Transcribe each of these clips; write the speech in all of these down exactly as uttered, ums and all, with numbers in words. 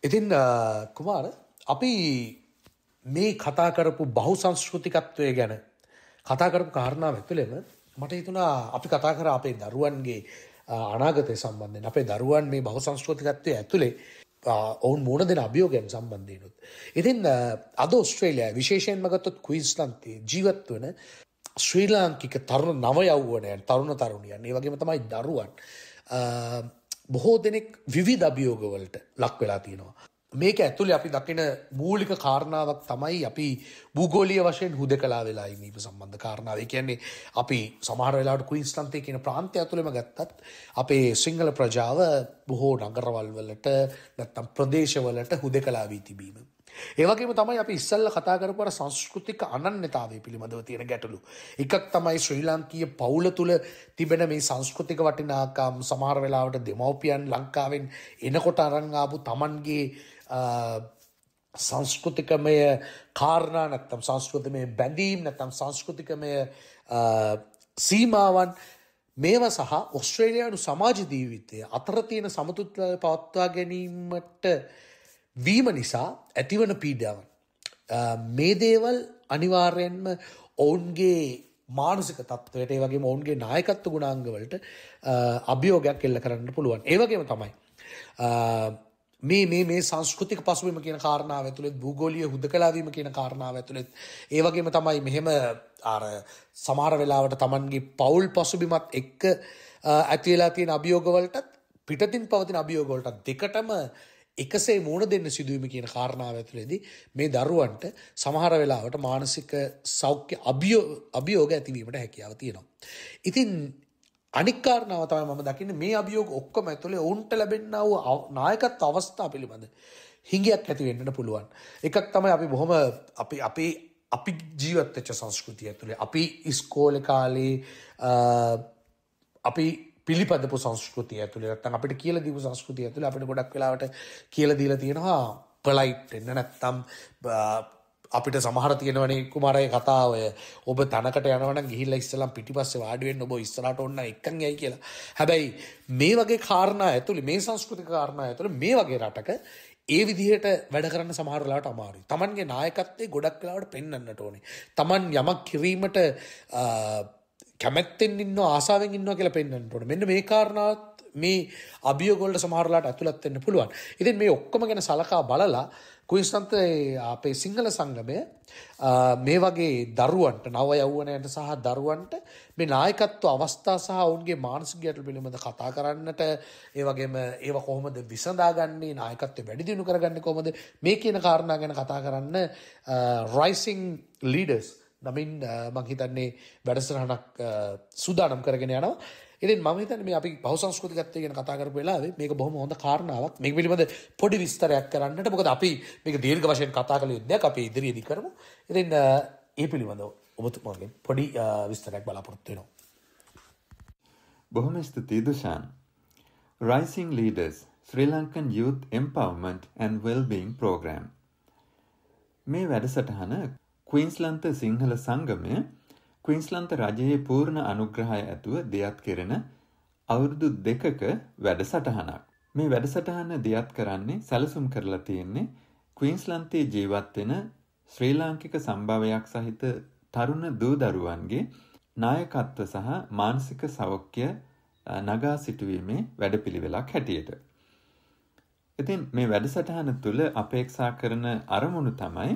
ඉතින් කුමාර අපි මේ කතා කරපු බහුසංස්කෘතිකත්වය ගැන කතා කරපු කාරණාව ඇතුළෙම මට හිතුණා අපි කතා කර අපේ දරුවන්ගේ අනාගතය සම්බන්ධයෙන් අපේ දරුවන් මේ බහුසංස්කෘතිකත්වය ඇතුළේ ඔවුන් මුණ දෙන අභියෝගයන් සම්බන්ධයෙන්ුත්. ඉතින් අද ඕස්ට්‍රේලියාව විශේෂයෙන්ම ගත්තොත් ක්වීන්ස්ලන්තයේ ජීවත් වන ශ්‍රී ලාංකික තරුණ නව යෞවනයන් තරුණ තරුණියන් ඒ වගේම තමයි දරුවන් බොහෝ දෙනෙක් විවිධ අභියෝගවලට ලක් වෙලා තියෙනවා. මේක ඇතුළේ අපි දකින මූලික කාරණාවක් තමයි අපි භූගෝලීය වශයෙන් හුදකලා වෙලා ඉන්න සම්බන්ධ කාරණාව. ඒ කියන්නේ අපි සමහර වෙලාවට ක්වීන්ස්ලන්තයේ කියන ප්‍රාන්තය ඇතුළේම ගත්තත් අපේ සිංහල ප්‍රජාව බොහෝ නගරවල් වලට නැත්නම් ප්‍රදේශවලට හුදකලා වී තිබීම. ඒ වගේම තමයි අපි ඉස්සල්ලා කතා කරපු අර සංස්කෘතික අනන්‍යතාවය පිළිබඳව තියෙන ගැටලු. එකක් තමයි ශ්‍රී ලාංකීය පවුල තුල තිබෙන මේ සංස්කෘතික වටිනාකම් සමහර වෙලාවට දෙමව්පියන් ලංකාවෙන් එනකොට අරන් ආපු Tamanගේ සංස්කෘතිකමය කාරණා නැත්නම් සංස්කෘතිමය බැඳීම් නැත්නම් සංස්කෘතිකමය සීමාවන් මේවා සහ ඕස්ට්‍රේලියානු සමාජ ජීවිතය අතර තියෙන සමතුලිතතාවය පවත්වා ගැනීමට වීම නිසා ඇතිවන පීඩාවන් මේ දේවල් අනිවාර්යෙන්ම ඔවුන්ගේ මානසික තත්ත්වයට ඒ වගේම ඔවුන්ගේ නායකත්ව ගුණාංග වලට අභියෝගයක් එල්ල කරන්න පුළුවන්. ඒ වගේම තමයි මේ මේ මේ සංස්කෘතික පසුබිම කියන කාරණාව ඇතුළේ භූගෝලීය හුදකලා වීම කියන කාරණාව ඇතුළේ ඒ වගේම තමයි මෙහෙම අර සමහර වෙලාවට Tamanගේ පෞල් පසුබිමත් එක්ක ඇති වෙලා තියෙන අභියෝග වලටත් පිටතින් පවතින අභියෝග වලටත් දෙකටම එකසේ මුණ දෙන්න සිදුවීම කියන කාරණාව ඇතුළේදී මේ දරුවන්ට සමහර වෙලාවට මානසික සෞඛ්‍ය අභියෝග ඇතිවීමට හැකියාව තියෙනවා. ඉතින් අනික් කාරණාව තමයි මම දකින්නේ මේ අභියෝග ඔක්කොම ඇතුළේ ඔවුන්ට ලැබෙනා වූ නායකත්ව අවස්ථා පිළිබඳ හිඟයක් ඇති වෙන්නට පුළුවන්. එකක් තමයි අපි බොහොම අපි අපේ අපි ජීවත් වෙච්ච සංස්කෘතිය ඇතුළේ අපි ඉස්කෝලේ කාලේ අපි පිළිපදපු සංස්කෘතිය ඇතුළේ නැත්නම් අපිට කියලා දීපු සංස්කෘතිය ඇතුළේ අපිට ගොඩක් වෙලාවට කියලා දීලා තියෙනවා පොලයිට් වෙන්න නැත්නම් අපිට සමහර තියෙනවනේ කුමාරයේ කතාව ඔය ඔබ තනකට යනවා නම් ගිහිල්ලා ඉස්සලම් පිටිපස්සේ වාඩි වෙන්න ඔබ ඉස්සරහට ඔන්න එක්කන් යයි කියලා. හැබැයි මේ වගේ කාරණා ඇතුළේ මේ සංස්කෘතික කාරණා ඇතුළේ මේ වගේ රටක ඒ විදිහට වැඩ කරන්න සමහර වෙලාවට අමාරුයි. Tamanගේ නායකත්වයේ ගොඩක් වෙලාවට පෙන්වන්නට ඕනේ. Taman යමක් කිරීමට කැමැත්තෙන් ඉන්නවා ආසාවෙන් ඉන්නවා කියලා පෙන්වන්න ඕනේ. මෙන්න මේ කාරණාවත් මේ අභියෝග වලට සමහර වෙලාවට ඇතුළත් වෙන්න පුළුවන්. ඉතින් මේ ඔක්කොම ගැන සලකා බලලා ක්වීන්ස්ලන්තයේ අපේ සිංහල සංගමය මේ වගේ දරුවන්ට නව යෞවනයන්ට සහ දරුවන්ට මේ නායකත්ව අවස්ථා සහ ඔවුන්ගේ මානසික ගැටලු පිළිබඳ කතා කරන්නට ඒ වගේම ඒව කොහොමද විසඳාගන්නේ නායකත්වය වැඩි දියුණු කරගන්නේ කොහොමද මේ කියන කාරණා ගැන කතා කරන්න රයිසිං ලීඩර්ස් නමින් මං හිතන්නේ වැඩසටහනක් සූදානම් කරගෙන යනවා. ඉතින් මම හිතන්නේ මේ අපි බහුසංස්කෘතිකත්වය ගැන කතා කරපු වෙලාවේ මේක බොහොම හොඳ කාරණාවක්. මේක පිළිබඳ පොඩි විස්තරයක් කරන්නට. මොකද අපි මේක දීර්ඝ වශයෙන් කතා කළ යුද්ධයක් අපි ඉදිරියේදී කරමු. ඉතින් ඒ පිළිබඳව ඔබතුමාගෙන් පොඩි විස්තරයක් බලාපොරොත්තු වෙනවා. බොහොම ස්තුතියි Dushan. Rising Leaders Sri Lankan Youth Empowerment and Wellbeing Program. මේ වැඩසටහන ක්වීන්ස්ලන්ත සිංහල සංගමය ක්වීන්ස්ලන්ත රජයේ පූර්ණ අනුග්‍රහය ඇතුව දියත් කෙරෙන අවුරුදු දෙකක වැඩසටහනක්. මේ වැඩසටහන දියත් කරන්නේ සැලසුම් කරලා තියෙන්නේ ක්වීන්ස්ලන්තයේ ජීවත් වෙන ශ්‍රී ලාංකික සම්භාවයක් සහිත තරුණ දූ දරුවන්ගේ නායකත්ව සහ මානසික සෞඛ්‍ය නගා සිටුවීමේ වැඩපිළිවෙලක් හැටියට. ඉතින් මේ වැඩසටහන තුළ අපේක්ෂා කරන අරමුණු තමයි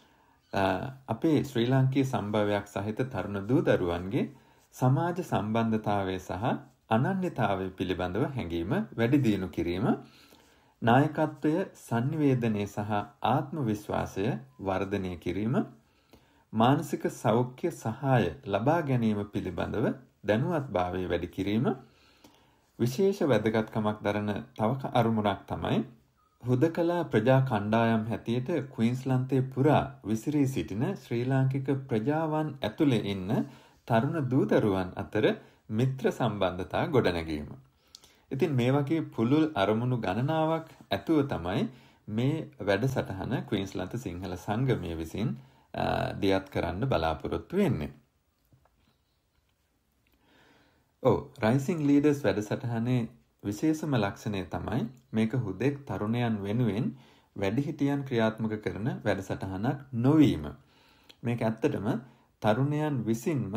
අපේ ශ්‍රී ලාංකීය සම්භාවයක් සහිත තරුණ දූ දරුවන්ගේ සමාජ සම්බන්ධතාවය සහ අනන්‍යතාවය පිළිබඳව හැඟීම වැඩි දියුණු කිරීම, නායකත්වය සංනිවේදනය සහ ආත්ම විශ්වාසය වර්ධනය කිරීම, මානසික සෞඛ්‍ය සහාය ලබා ගැනීම පිළිබඳව දැනුවත්භාවය වැඩි කිරීම, විශේෂ වැදගත්කමක් දරන තව අරමුණක් තමයි හුදකලා ප්‍රජා කණ්ඩායම් හැටියට ක්වීන්ස්ලන්තයේ පුරා විසිරී සිටින ශ්‍රී ලාංකික ප්‍රජාවන් ඇතුළේ ඉන්න තරුණ දූ දරුවන් අතර මිත්‍ර සම්බන්ධතා ගොඩනැගීම. ඉතින් මේ වගේ පුළුල් අරමුණු ගණනාවක් ඇතුව තමයි මේ වැඩසටහන ක්වීන්ස්ලන්ත සිංහල සංගමය විසින් දියත් කරන්න බලාපොරොත්තු වෙන්නේ. ඔව්, Rising Leaders වැඩසටහනේ විශේෂම ලක්ෂණය තමයි මේක හුදෙක් තරුණයන් වෙනුවෙන් වැඩිහිටියන් ක්‍රියාත්මක කරන වැඩසටහනක් නොවීම. මේක ඇත්තටම තරුණයන් විසින්ම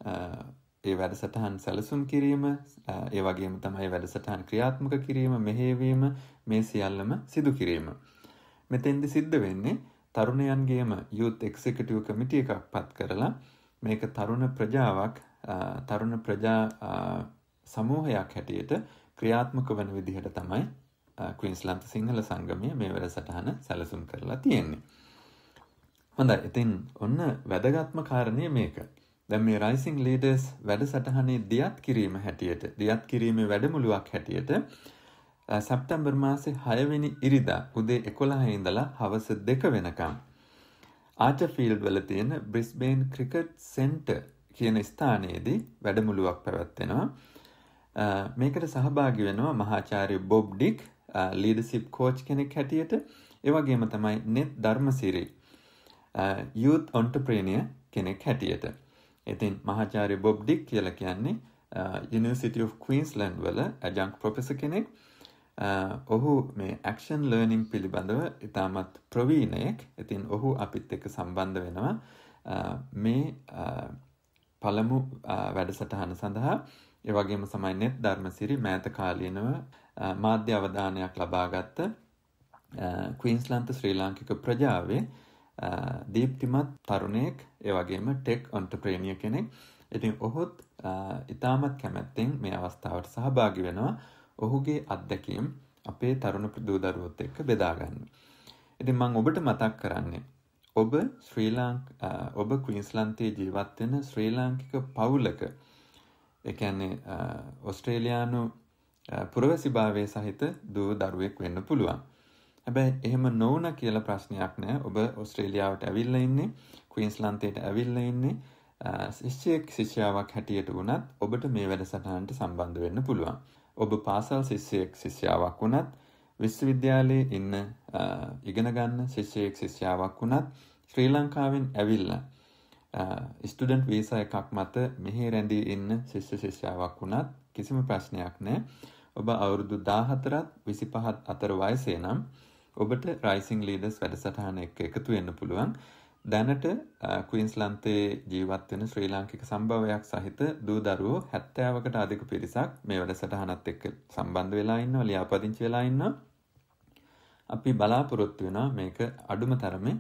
ඒ වැඩසටහන් සැලසුම් කිරීම, ඒ වගේම තමයි වැඩසටහන් ක්‍රියාත්මක කිරීම, මෙහෙයවීම මේ සියල්ලම සිදු කිරීම. මෙතෙන්දි සිද්ධ වෙන්නේ තරුණයන්ගේම youth executive committee එකක් පත් කරලා මේක තරුණ ප්‍රජාවක්, තරුණ ප්‍රජා සමූහයක් හැටියට ක්‍රියාත්මක වන විදිහට තමයි ක්වීන්ස්ලන්ත සිංහල සංගමය මේ වැඩසටහන සැලසුම් කරලා තියෙන්නේ. හොඳයි, ඉතින් ඔන්න වැදගත්ම කාරණය මේක. දැන් මේ Rising Leaders වැඩසටහනේ දියත් කිරීම හැටියට, දියත් කිරීමේ වැඩමුළුවක් හැටියට සැප්තැම්බර් මාසේ හය වෙනි ඉරිදා උදේ එකොළහ ඉඳලා හවස දෙක වෙනකම් ආචර්ෆීල්ඩ් වල තියෙන බ්‍රිස්බේන් ක්‍රිකට් සෙන්ටර් කියන ස්ථානයේදී වැඩමුළුවක් පැවැත්වෙනවා. මේකට සහභාගී වෙනවා මහාචාර්ය බොබ් ඩික්, ලීඩර්ෂිප් කෝච් කෙනෙක් හැටියට. ඒ වගේම තමයි නෙත් ධර්මසිරි, youth entrepreneur කෙනෙක් හැටියට. ඉතින් මහාචාර්ය බොබ් ඩික් කියලා කියන්නේ University of Queensland වල adjunct professor කෙනෙක්. ඔහු මේ action learning පිළිබඳව ඉතාමත් ප්‍රවීණයෙක්. ඉතින් ඔහු අපිත් එක්ක සම්බන්ධ වෙනවා මේ පළමු වැඩසටහන සඳහා. ඒ වගේම තමයි නෙත් ධර්මසිරි මෑත කාලීනව මාධ්‍ය අවධානයක් ලබාගත්ත ක්වීන්ස්ලන්ත ශ්‍රී ලාංකික ප්‍රජාවේ දීප්තිමත් තරුණයෙක්, ඒ වගේම ටෙක් ඔන්ටර්ප්‍රෙනියර් කෙනෙක්. ඉතින් ඔහුත් ඉතාමත් කැමැත්තෙන් මේ අවස්ථාවට සහභාගී වෙනවා ඔහුගේ අත්දැකීම් අපේ තරුණ දූ දරුවොත් එක්ක බෙදා ගන්න. ඉතින් මම ඔබට මතක් කරන්නේ ඔබ ශ්‍රී ලාංක ඔබ ක්වීන්ස්ලන්තයේ ජීවත් වෙන ශ්‍රී ලාංකික පවුලක, ඒ කියන්නේ ඕස්ට්‍රේලියානු පුරවැසිභාවයේ සහිත දූ දරුවෙක් වෙන්න පුළුවන්. හැබැයි එහෙම නොවුන කියලා ප්‍රශ්නයක් නැහැ. ඔබ ඕස්ට්‍රේලියාවට ඇවිල්ලා ඉන්නේ, ක්වීන්ස්ලන්තයට ඇවිල්ලා ඉන්නේ, ශිෂ්‍යයෙක් ශිෂ්‍යාවක් හැටියට වුණත් ඔබට මේ වැඩසටහනට සම්බන්ධ වෙන්න පුළුවන්. ඔබ පාසල් ශිෂ්‍යයෙක් ශිෂ්‍යාවක් වුණත්, විශ්වවිද්‍යාලයේ ඉන්න ඉගෙන ගන්න ශිෂ්‍යයෙක් ශිෂ්‍යාවක් වුණත්, ශ්‍රී ලංකාවෙන් ඇවිල්ලා ස්ටුඩන්ට් වීසා එකක් මත මෙහි රැඳී ඉන්න ශිෂ්‍ය ශිෂ්‍යාවක් වුණත් කිසිම ප්‍රශ්නයක් නැහැ. ඔබ අවුරුදු දාහතරත් විසිපහත් අතර වයසේ නම් ඔබට Rising Leaders වැඩසටහන එක්ක එකතු වෙන්න පුළුවන්. දැනට ක්වීන්ස්ලන්තයේ ජීවත් වෙන ශ්‍රී ලාංකික සම්භවයක් සහිත දූ දරුවෝ හැත්තෑවකට අධික පිරිසක් මේ වැඩසටහනත් එක්ක සම්බන්ධ වෙලා ඉන්නවා, ලියාපදිංචි වෙලා ඉන්නවා. අපි බලාපොරොත්තු වෙනවා මේක අඩුම තරමේ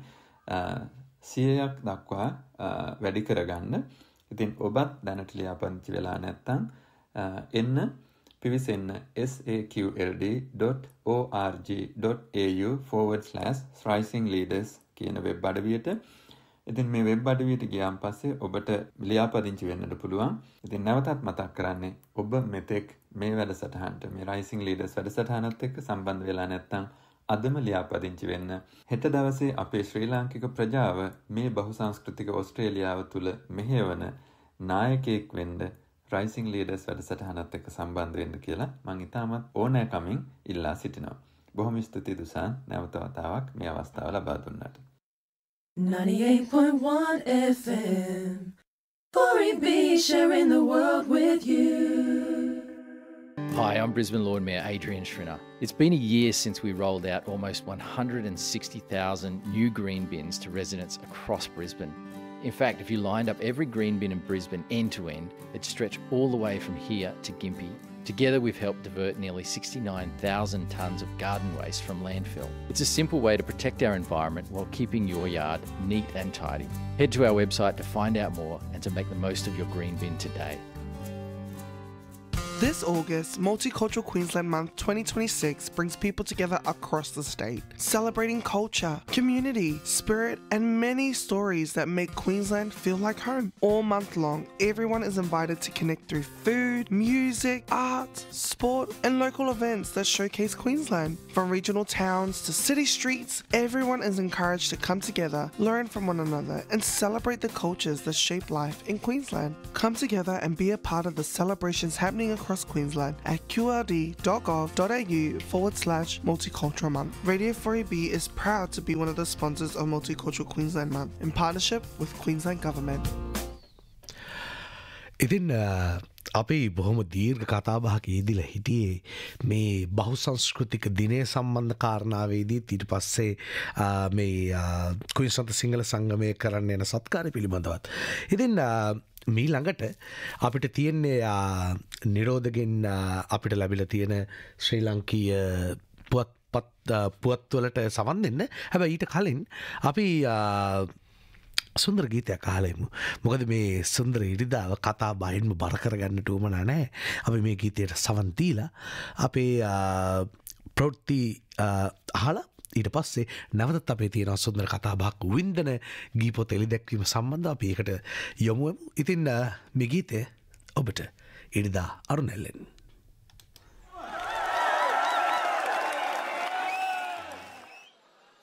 සියයක් දක්වා වැඩි කරගන්න. ඉතින් ඔබත් දැනට ලියාපදිංචි වෙලා නැත්නම් එන්න පිවිසෙන්න saqld dot org dot au forward slash rising leaders කියන වෙබ් අඩවියට. ඉතින් මේ වෙබ් අඩවියට ගියාන් පස්සේ ඔබට ලියාපදිංචි වෙන්නට පුළුවන්. ඉතින් නැවතත් මතක් කරන්නේ ඔබ මෙතෙක් මේ වැඩසටහනට, මේ Rising Leaders වැඩසටහනත් එක්ක සම්බන්ධ වෙලා නැත්නම් අදම ලියාපදිංචි වෙන්න. හෙට දවසේ අපේ ශ්‍රී ලාංකික ප්‍රජාව මේ බහුසංස්කෘතික ඕස්ට්‍රේලියාව තුළ මෙහෙවන නායකයෙක් වෙන්න Rising Leaders වැඩසටහනත් එක්ක සම්බන්ධ වෙන්න කියලා මම ඉතාමත් ඕනෑකමින් ඉල්ලා සිටිනවා. බොහොම ස්තුතියි දුසාන්, නැවත වතාවක් මේ අවස්ථාව ලබා දුන්නට. ninety-eight point one F M four E B sharing the world with you. Hi, I'm Brisbane Lord Mayor Adrian Schrinner. It's been a year since we rolled out almost one hundred sixty thousand new green bins to residents across Brisbane. In fact, if you lined up every green bin in Brisbane end to end, it'd stretch all the way from here to Gympie. Together, we've helped divert nearly sixty-nine thousand tonnes of garden waste from landfill. It's a simple way to protect our environment while keeping your yard neat and tidy. Head to our website to find out more and to make the most of your green bin today. This August, Multicultural Queensland Month twenty twenty-six brings people together across the state, celebrating culture, community, spirit, and many stories that make Queensland feel like home. All month long, everyone is invited to connect through food, music, art, sport, and local events that showcase Queensland. From regional towns to city streets, everyone is encouraged to come together, learn from one another, and celebrate the cultures that shape life in Queensland. Come together and be a part of the celebrations happening across Queensland at qld.gov.au forward slash multicultural month. Radio four E B is proud to be one of the sponsors of Multicultural Queensland Month in partnership with Queensland Government. ඉතින් අපි බොහොම දීර්ඝ කතාබහක යෙදිලා හිටියේ මේ බහුසංස්කෘතික දිනය සම්බන්ධ කාරණාවේදී ඊට පස්සේ මේ කුයින්ස්ලන්ත සිංහල සංගමය කරන්න යන සත්කාරය පිළිබඳවත්. ඉතින් මේ ළඟට අපිට තියෙන්නේ නිරෝධගෙන් අපිට ලැබිලා තියෙන ශ්‍රී ලංකීය පුවත්පත් පුවත්වලට සවන් දෙන්න. හැබැයි ඊට කලින් අපි සුන්දර ගීතයක් අහලෙමු. මොකද මේ සුන්දර ඉරිදාව කතා බහින්ම බර කරගන්නට උවමනා නැහැ. අපි මේ ගීතයට සවන් දීලා අපේ ප්‍රවෘත්ති අහලා ඊට පස්සේ නැවතත් අපේ තියෙන සුන්දර කතා බහක් වින්දන ගීපොත එළි දැක්වීම සම්බන්ධව අපි ඒකට යොමු වෙමු. ඉතින් මේ ගීතය ඔබට ඉරිදා අරුණැල්ලෙන්